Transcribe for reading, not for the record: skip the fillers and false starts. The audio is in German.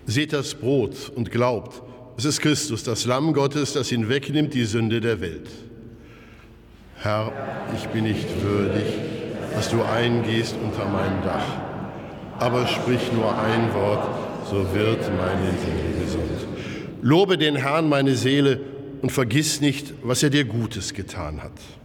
Seht das Brot und glaubt, es ist Christus, das Lamm Gottes, das hinwegnimmt die Sünde der Welt. Herr, ich bin nicht würdig, dass du eingehst unter mein Dach. Aber sprich nur ein Wort, so wird meine Seele gesund. Lobe den Herrn, meine Seele, und vergiss nicht, was er dir Gutes getan hat.